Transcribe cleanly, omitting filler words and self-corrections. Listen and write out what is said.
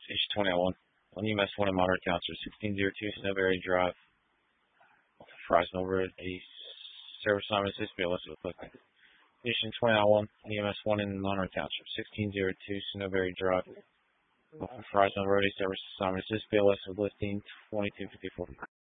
Station 21. On EMS 1 in Monterey Township, 1602 Snowberry Drive. Fresno Road, a service assignment assist be listed with clicking. Station 21, EMS 1 in Monterey Township, 1602 Snowberry Drive. Fresno Road, a service assignment assist be listed with listing 2254.